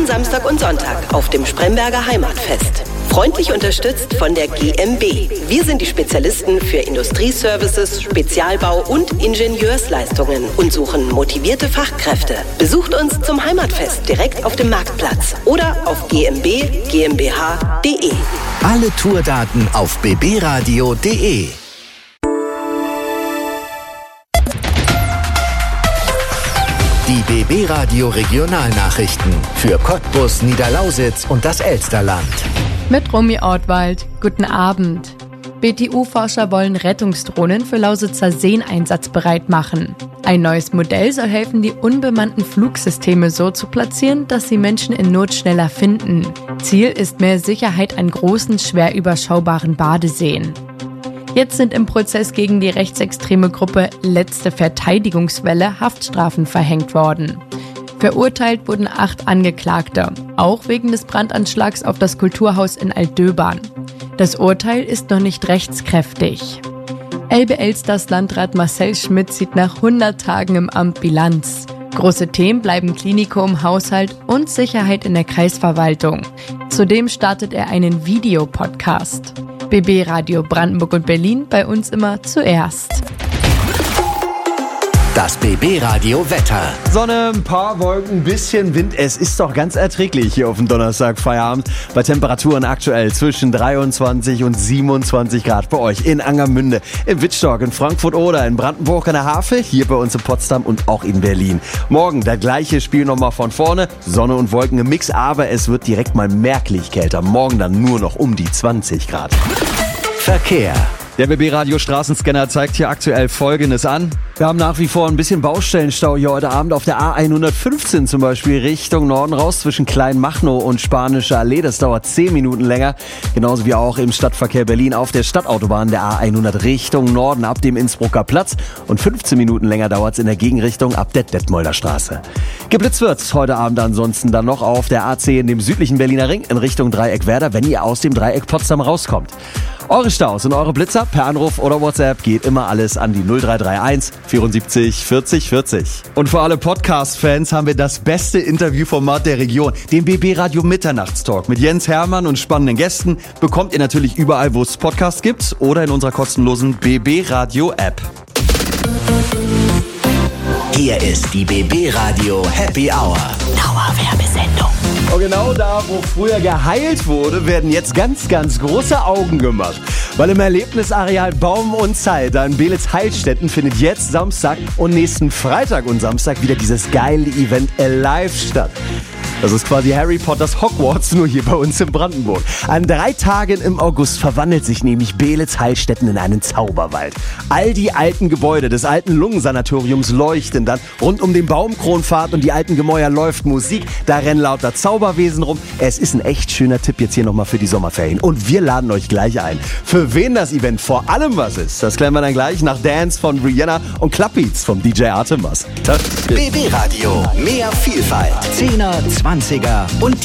Jeden Samstag und Sonntag auf dem Spremberger Heimatfest. Freundlich unterstützt von der GmbH. Wir sind die Spezialisten für Industrieservices, Spezialbau und Ingenieursleistungen und suchen motivierte Fachkräfte. Besucht uns zum Heimatfest direkt auf dem Marktplatz oder auf gmbh.de. Alle Tourdaten auf bbradio.de. Die BB Radio Regionalnachrichten für Cottbus, Niederlausitz und das Elsterland. Mit Romy Ortwald. Guten Abend. BTU-Forscher wollen Rettungsdrohnen für Lausitzer Seen einsatzbereit machen. Ein neues Modell soll helfen, die unbemannten Flugsysteme so zu platzieren, dass sie Menschen in Not schneller finden. Ziel ist mehr Sicherheit an großen, schwer überschaubaren Badeseen. Jetzt sind im Prozess gegen die rechtsextreme Gruppe Letzte Verteidigungswelle Haftstrafen verhängt worden. Verurteilt wurden 8 Angeklagte, auch wegen des Brandanschlags auf das Kulturhaus in Altdöbern. Das Urteil ist noch nicht rechtskräftig. Elbe-Elsters Landrat Marcel Schmidt zieht nach 100 Tagen im Amt Bilanz. Große Themen bleiben Klinikum, Haushalt und Sicherheit in der Kreisverwaltung. Zudem startet er einen Videopodcast. BB Radio Brandenburg und Berlin, bei uns immer zuerst. Das BB Radio Wetter. Sonne, ein paar Wolken, ein bisschen Wind. Es ist doch ganz erträglich hier auf dem Donnerstag Feierabend. Bei Temperaturen aktuell zwischen 23 und 27 Grad bei euch in Angermünde, in Wittstock, in Frankfurt oder in Brandenburg an der Havel, hier bei uns in Potsdam und auch in Berlin. Morgen das gleiche Spiel nochmal von vorne. Sonne und Wolken im Mix, aber es wird direkt mal merklich kälter. Morgen dann nur noch um die 20 Grad. Verkehr. Der BB-Radio Straßenscanner zeigt hier aktuell Folgendes an. Wir haben nach wie vor ein bisschen Baustellenstau hier heute Abend auf der A115 zum Beispiel Richtung Norden raus zwischen Kleinmachnow und Spanische Allee. Das dauert 10 Minuten länger. Genauso wie auch im Stadtverkehr Berlin auf der Stadtautobahn der A100 Richtung Norden ab dem Innsbrucker Platz. Und 15 Minuten länger dauert es in der Gegenrichtung ab der Detmolder Straße. Geblitzt wird's heute Abend ansonsten dann noch auf der A10 in dem südlichen Berliner Ring in Richtung Dreieck Werder, wenn ihr aus dem Dreieck Potsdam rauskommt. Eure Staus und eure Blitzer per Anruf oder WhatsApp geht immer alles an die 0331 74 40 40. Und für alle Podcast-Fans haben wir das beste Interviewformat der Region, den BB Radio Mitternachtstalk mit Jens Hermann und spannenden Gästen. Bekommt ihr natürlich überall, wo es Podcasts gibt oder in unserer kostenlosen BB Radio App. Hier ist die BB Radio Happy Hour. Dauerwerbesendung. Und genau da, wo früher geheilt wurde, werden jetzt ganz, ganz große Augen gemacht. Weil im Erlebnisareal Baum und Zeit, da in Beelitz-Heilstätten, findet jetzt Samstag und nächsten Freitag und Samstag wieder dieses geile Event Alive statt. Das ist quasi Harry Potters Hogwarts, nur hier bei uns in Brandenburg. An 3 Tagen im August verwandelt sich nämlich Beelitz-Heilstätten in einen Zauberwald. All die alten Gebäude des alten Lungensanatoriums leuchten dann. Rund um den Baumkronpfad und die alten Gemäuer läuft Musik. Da rennen lauter Zauberwesen rum. Es ist ein echt schöner Tipp jetzt hier nochmal für die Sommerferien. Und wir laden euch gleich ein. Für wen das Event vor allem was ist, das klären wir dann gleich nach Dance von Rihanna und Clubbeats vom DJ Artemas. BB Radio, mehr Vielfalt. 10er, 20er und